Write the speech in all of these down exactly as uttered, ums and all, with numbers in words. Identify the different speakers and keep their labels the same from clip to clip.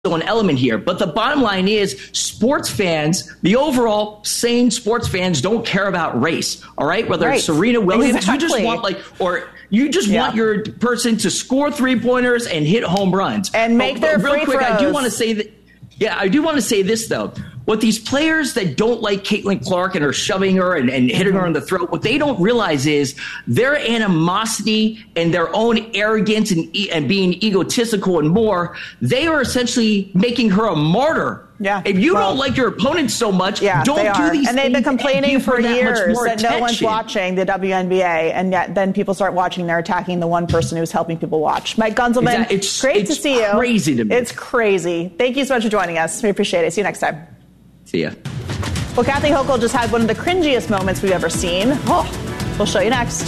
Speaker 1: an element here. But the bottom line is sports fans, the overall sane sports fans don't care about race. All right. Whether right. it's Serena Williams, exactly. you just want like, or you just yeah. want your person to score three pointers and hit home runs
Speaker 2: and make
Speaker 1: but,
Speaker 2: their
Speaker 1: but real
Speaker 2: free
Speaker 1: quick.
Speaker 2: throws.
Speaker 1: I do want to say that. Yeah, I do want to say this, though. What these players that don't like Caitlin Clark and are shoving her and, and hitting her in the throat, what they don't realize is their animosity and their own arrogance and, and being egotistical and more, they are essentially making her a martyr.
Speaker 2: Yeah.
Speaker 1: If you
Speaker 2: well,
Speaker 1: don't like your opponent so much,
Speaker 2: yeah,
Speaker 1: don't
Speaker 2: they
Speaker 1: do
Speaker 2: are.
Speaker 1: these
Speaker 2: and
Speaker 1: things.
Speaker 2: And they've been complaining for years that, that no one's watching the W N B A, and yet then people start watching, they're attacking the one person who's helping people watch. Mike Gunzelman,
Speaker 1: exactly. it's,
Speaker 2: great
Speaker 1: it's
Speaker 2: to see you.
Speaker 1: It's crazy to me.
Speaker 2: It's crazy. Thank you so much for joining us. We appreciate it. See you next time.
Speaker 1: See ya.
Speaker 2: Well, Kathy Hochul just had one of the cringiest moments we've ever seen. Oh, we'll show you next.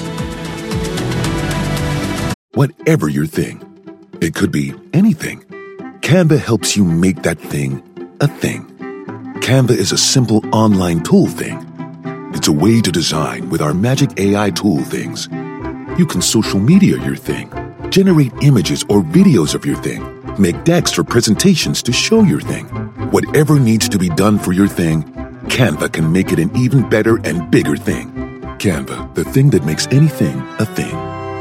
Speaker 3: Whatever your thing, it could be anything. Canva helps you make that thing a thing. Canva is a simple online tool thing. It's a way to design with our magic A I tool things. You can social media your thing, generate images or videos of your thing, make decks for presentations to show your thing. Whatever needs to be done for your thing, Canva can make it an even better and bigger thing. Canva, the thing that makes anything a thing.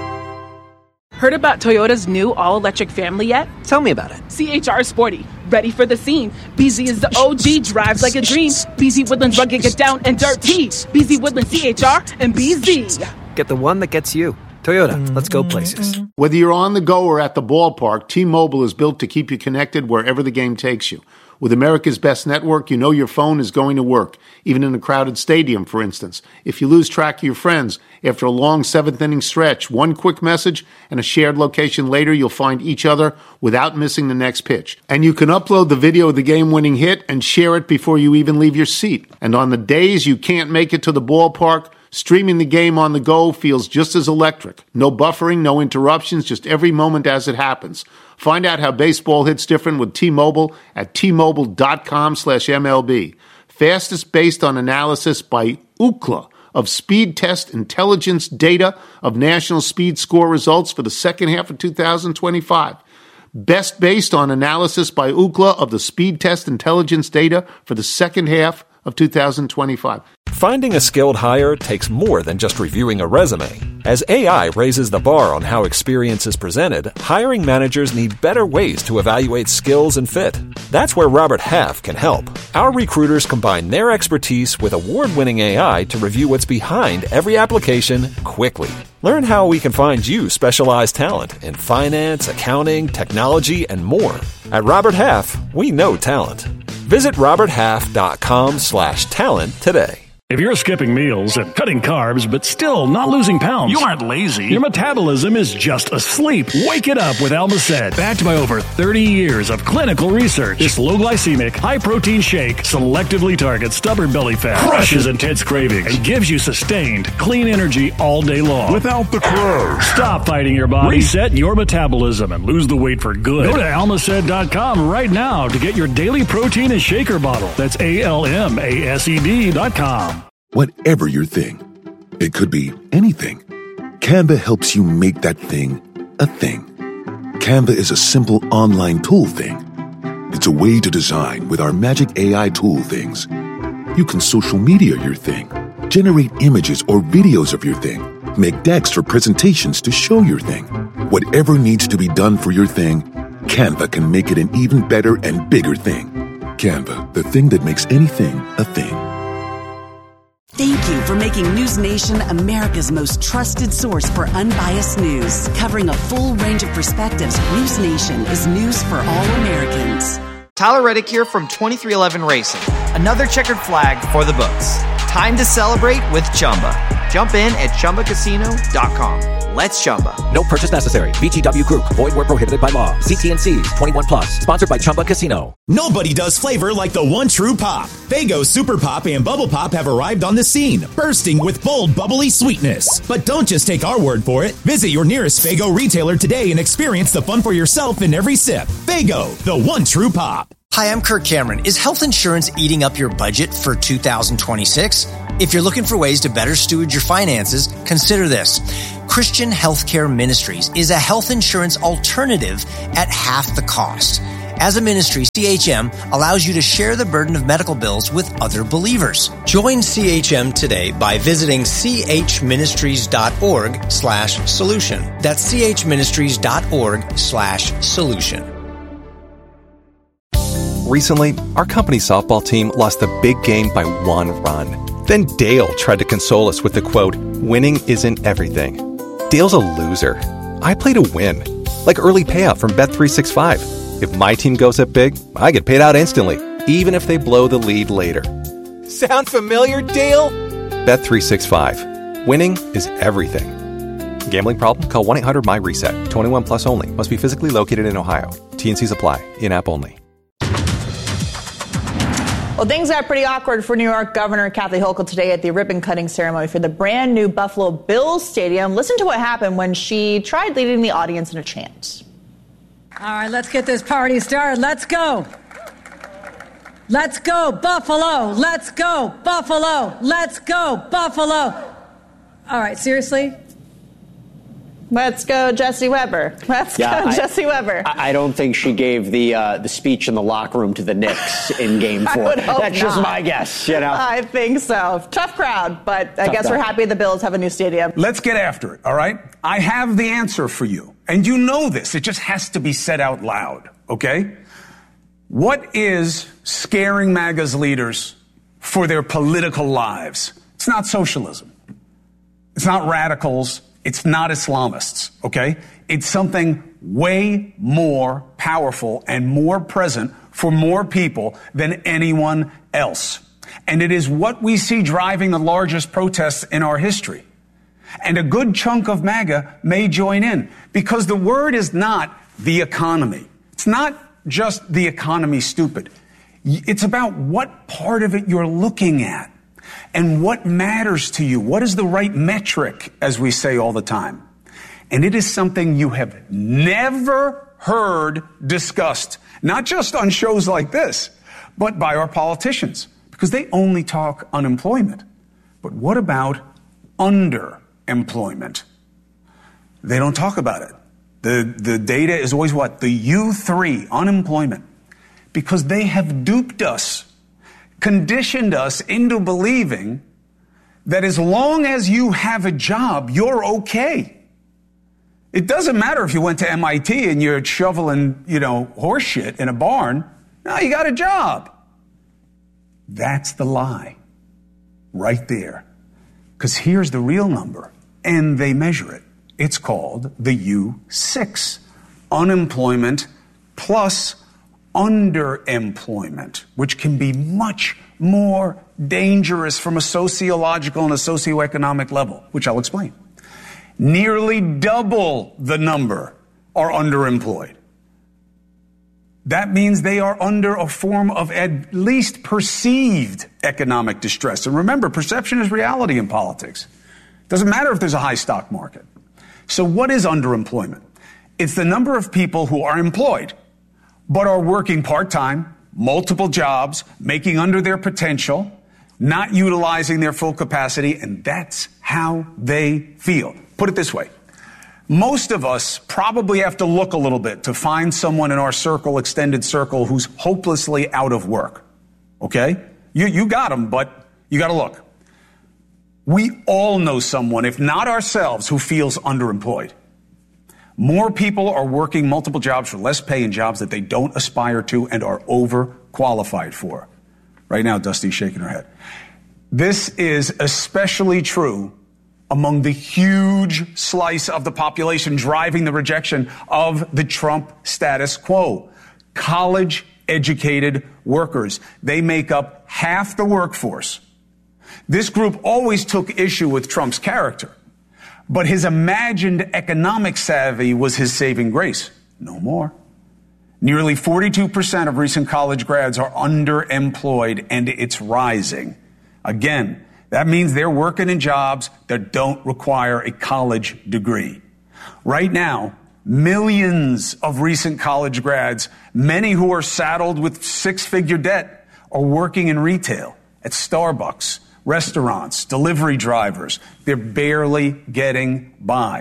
Speaker 4: Heard about Toyota's new all-electric family yet?
Speaker 5: Tell me about it.
Speaker 4: C H R Sporty, ready for the scene. B Z is the O G, drives like a dream. B Z Woodlands rugged, get down and dirty. B Z Woodlands C H R and B Z.
Speaker 5: Get the one that gets you. Toyota, let's go places.
Speaker 6: Whether you're on the go or at the ballpark, T-Mobile is built to keep you connected wherever the game takes you. With America's best network, you know your phone is going to work, even in a crowded stadium, for instance. If you lose track of your friends after a long seventh-inning stretch, one quick message and a shared location later, you'll find each other without missing the next pitch. And you can upload the video of the game-winning hit and share it before you even leave your seat. And on the days you can't make it to the ballpark, streaming the game on the go feels just as electric. No buffering, no interruptions, just every moment as it happens. Find out how baseball hits different with T-Mobile at T-Mobile.com slash MLB. Fastest based on analysis by Ookla of Speed Test Intelligence data of national speed score results for the second half of two thousand twenty-five. Best based on analysis by Ookla of the Speed Test Intelligence data for the second half of two thousand twenty-five.
Speaker 7: Finding a skilled hire takes more than just reviewing a resume. As A I raises the bar on how experience is presented, hiring managers need better ways to evaluate skills and fit. That's where Robert Half can help. Our recruiters combine their expertise with award-winning A I to review what's behind every application quickly. Learn how we can find you specialized talent in finance, accounting, technology, and more. At Robert Half, we know talent. Visit roberthalf.com slash talent today.
Speaker 8: If you're skipping meals and cutting carbs but still not losing pounds, you aren't lazy. Your metabolism is just asleep. Wake it up with Almacet. Backed by over thirty years of clinical research, this low-glycemic, high-protein shake selectively targets stubborn belly fat, crushes intense cravings, and gives you sustained, clean energy all day long. Without the crunch. Stop fighting your body. Reset your metabolism and lose the weight for good. Go to almacet dot com right now to get your daily protein and shaker bottle. That's A L M A S E D dot com.
Speaker 3: Whatever your thing, it could be anything. Canva helps you make that thing a thing. Canva is a simple online tool thing. It's a way to design with our magic A I tool things. You can social media your thing, generate images or videos of your thing, make decks for presentations to show your thing. Whatever needs to be done for your thing, Canva can make it an even better and bigger thing. Canva, the thing that makes anything a thing.
Speaker 9: Thank you for making News Nation America's most trusted source for unbiased news. Covering a full range of perspectives, News Nation is news for all Americans.
Speaker 10: Tyler Reddick here from twenty-three eleven Racing. Another checkered flag for the books. Time to celebrate with Chumba. Jump in at Chumba Casino dot com. Let's Chumba.
Speaker 11: No purchase necessary. V G W Group. Void where prohibited by law. See T and C's. twenty-one plus. Sponsored by Chumba Casino.
Speaker 12: Nobody does flavor like the one true pop. Faygo Super Pop and Bubble Pop have arrived on the scene, bursting with bold, bubbly sweetness. But don't just take our word for it. Visit your nearest Faygo retailer today and experience the fun for yourself in every sip. Faygo, the one true pop.
Speaker 13: Hi, I'm Kirk Cameron. Is health insurance eating up your budget for two thousand twenty-six? If you're looking for ways to better steward your finances, consider this. Christian Healthcare Ministries is a health insurance alternative at half the cost. As a ministry, C H M allows you to share the burden of medical bills with other believers. Join C H M today by visiting chministries.org slash solution. That's chministries.org slash solution.
Speaker 7: Recently, our company's softball team lost the big game by one run. Then Dale tried to console us with the quote, "Winning isn't everything." Dale's a loser. I play to win, like early payout from Bet three sixty-five. If my team goes up big, I get paid out instantly, even if they blow the lead later.
Speaker 14: Sound familiar, Dale?
Speaker 7: Bet three sixty-five. Winning is everything. Gambling problem? Call one eight hundred M Y reset. twenty-one plus only. Must be physically located in Ohio. T N Cs apply. In-app only.
Speaker 2: Well, things got pretty awkward for New York Governor Kathy Hochul today at the ribbon-cutting ceremony for the brand new Buffalo Bills Stadium. Listen to what happened when she tried leading the audience in a chant.
Speaker 15: All right, let's get this party started. Let's go. Let's go, Buffalo. Let's go, Buffalo. Let's go, Buffalo. All right, seriously?
Speaker 2: Let's go, Jesse Weber. Let's yeah, go, I, Jesse Weber.
Speaker 16: I, I don't think she gave the uh, the speech in the locker room to the Knicks in Game Four.
Speaker 2: I would hope
Speaker 16: That's
Speaker 2: not.
Speaker 16: just my guess. You know,
Speaker 2: I think so. Tough crowd, but I
Speaker 16: Tough
Speaker 2: guess
Speaker 16: crowd.
Speaker 2: we're happy the Bills have a new stadium.
Speaker 17: Let's get after it. All right, I have the answer for you, and you know this. It just has to be said out loud. Okay, what is scaring MAGA's leaders for their political lives? It's not socialism. It's not radicals. It's not Islamists, okay? It's something way more powerful and more present for more people than anyone else. And it is what we see driving the largest protests in our history. And a good chunk of MAGA may join in because the word is not the economy. It's not just the economy, stupid. It's about what part of it you're looking at. And what matters to you? What is the right metric, as we say all the time? And it is something you have never heard discussed, not just on shows like this, but by our politicians, because they only talk unemployment. But what about underemployment? They don't talk about it. The, the data is always what? The U three, unemployment, because they have duped us, conditioned us into believing that as long as you have a job, you're okay. It doesn't matter if you went to M I T and you're shoveling, you know, horse shit in a barn. No, you got a job. That's the lie right there. Because here's the real number, and they measure it. It's called the U six, unemployment plus underemployment, which can be much more dangerous from a sociological and a socioeconomic level, which I'll explain. Nearly double the number are underemployed. That means they are under a form of at least perceived economic distress. And remember, perception is reality in politics. Doesn't matter if there's a high stock market. So what is underemployment? It's the number of people who are employed but are working part-time, multiple jobs, making under their potential, not utilizing their full capacity, and that's how they feel. Put it this way. Most of us probably have to look a little bit to find someone in our circle, extended circle, who's hopelessly out of work. Okay? You, you got them, but you got to look. We all know someone, if not ourselves, who feels underemployed. More people are working multiple jobs for less pay in jobs that they don't aspire to and are overqualified for. Right now, Dusty's shaking her head. This is especially true among the huge slice of the population driving the rejection of the Trump status quo. College-educated workers. They make up half the workforce. This group always took issue with Trump's character. But his imagined economic savvy was his saving grace. No more. Nearly forty-two percent of recent college grads are underemployed, and it's rising. Again, that means they're working in jobs that don't require a college degree. Right now, millions of recent college grads, many who are saddled with six-figure debt, are working in retail, at Starbucks, restaurants, delivery drivers. They're barely getting by.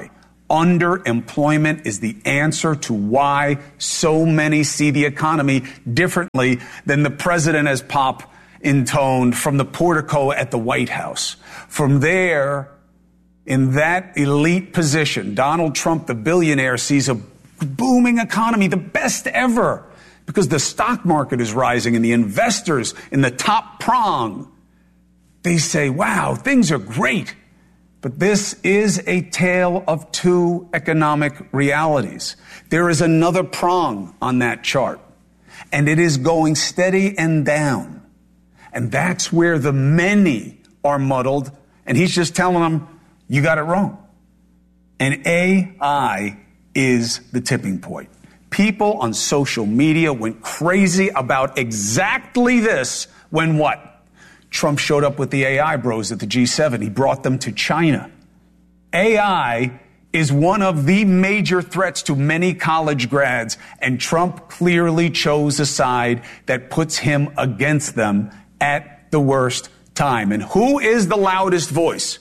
Speaker 17: Underemployment is the answer to why so many see the economy differently than the president as pop intoned from the portico at the White House. From there, in that elite position, Donald Trump, the billionaire, sees a booming economy, the best ever, because the stock market is rising and the investors in the top prong, they say, wow, things are great. But this is a tale of two economic realities. There is another prong on that chart, and it is going steady and down. And that's where the many are muddled, and he's just telling them, you got it wrong. And A I is the tipping point. People on social media went crazy about exactly this when what? Trump showed up with the A I bros at the G seven. He brought them to China. A I is one of the major threats to many college grads, and Trump clearly chose a side that puts him against them at the worst time. And who is the loudest voice?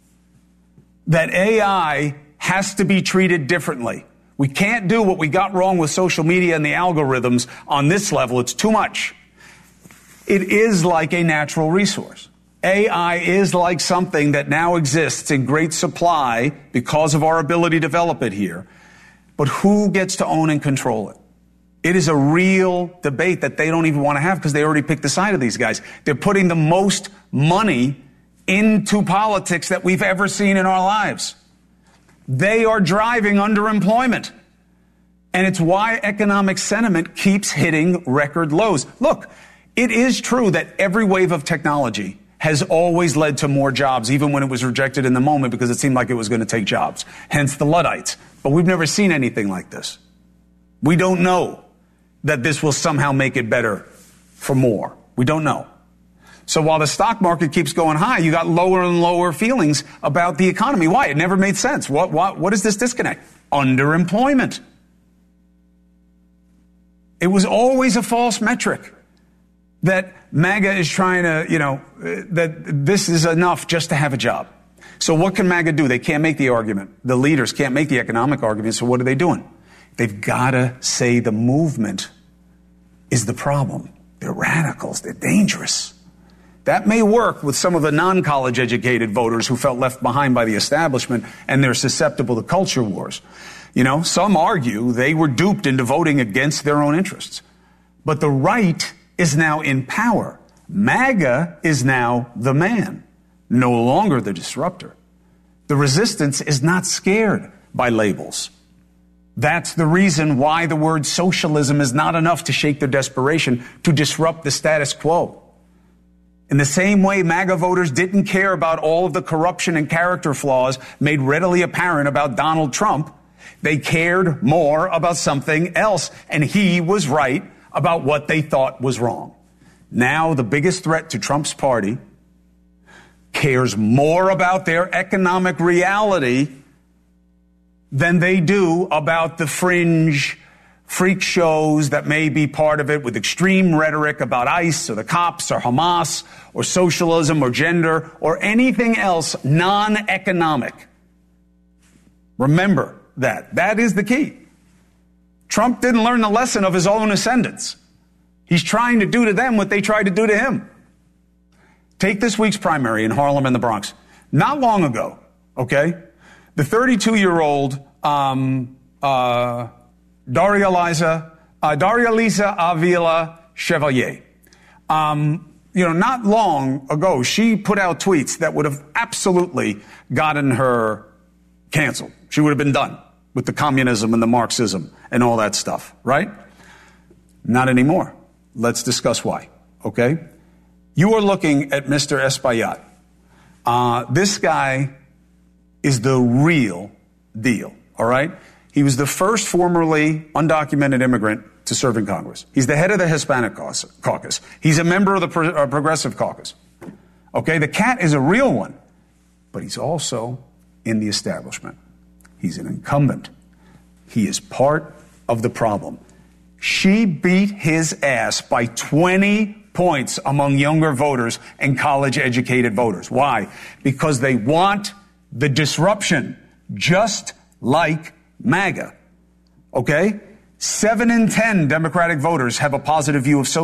Speaker 17: That A I has to be treated differently. We can't do what we got wrong with social media and the algorithms on this level. It's too much. It is like a natural resource. A I is like something that now exists in great supply because of our ability to develop it here. But who gets to own and control it? It is a real debate that they don't even want to have because they already picked the side of these guys. They're putting the most money into politics that we've ever seen in our lives. They are driving underemployment. And it's why economic sentiment keeps hitting record lows. Look, it is true that every wave of technology has always led to more jobs, even when it was rejected in the moment because it seemed like it was going to take jobs. Hence the Luddites. But we've never seen anything like this. We don't know that this will somehow make it better for more. We don't know. So while the stock market keeps going high, you got lower and lower feelings about the economy. Why? It never made sense. What, what, what is this disconnect? Underemployment. It was always a false metric that MAGA is trying to, you know, that this is enough just to have a job. So what can MAGA do? They can't make the argument. The leaders can't make the economic argument. So what are they doing? They've got to say the movement is the problem. They're radicals. They're dangerous. That may work with some of the non-college educated voters who felt left behind by the establishment and they're susceptible to culture wars. You know, some argue they were duped into voting against their own interests. But the right is now in power. MAGA is now the man, no longer the disruptor. The resistance is not scared by labels. That's the reason why the word socialism is not enough to shake their desperation to disrupt the status quo. In the same way, MAGA voters didn't care about all of the corruption and character flaws made readily apparent about Donald Trump. They cared more about something else, and he was right about what they thought was wrong. Now, the biggest threat to Trump's party cares more about their economic reality than they do about the fringe freak shows that may be part of it with extreme rhetoric about ICE or the cops or Hamas or socialism or gender or anything else non-economic. Remember that. That is the key. Trump didn't learn the lesson of his own ascendants. He's trying to do to them what they tried to do to him. Take this week's primary in Harlem and the Bronx. Not long ago, okay, the thirty-two-year-old um, uh, Daria Liza, uh, Daria Lisa Avila Chevalier. Um, you know, not long ago, she put out tweets that would have absolutely gotten her canceled. She would have been done with the communism and the Marxism and all that stuff, right? Not anymore. Let's discuss why, okay? You are looking at Mister Espaillat. Uh, this guy is the real deal, all right? He was the first formerly undocumented immigrant to serve in Congress. He's the head of the Hispanic Caucus. He's a member of the Pro- uh, Progressive Caucus. Okay, the cat is a real one, but he's also in the establishment. He's an incumbent. He is part of the problem. She beat his ass by twenty points among younger voters and college-educated voters. Why? Because they want the disruption, just like MAGA. Okay? Seven in ten Democratic voters have a positive view of social